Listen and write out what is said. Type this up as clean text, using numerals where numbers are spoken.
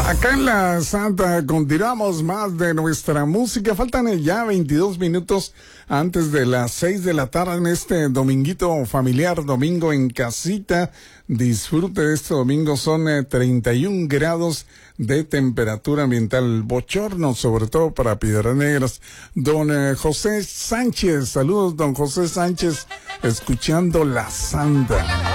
Acá en la Santa continuamos más de nuestra música. Faltan ya 22 minutos antes de las 6 de la tarde en este dominguito familiar, domingo en casita. Disfrute de este domingo, son 31 grados de temperatura ambiental, bochorno, sobre todo para Piedras Negras. Don José Sánchez, saludos don José Sánchez, escuchando la Santa.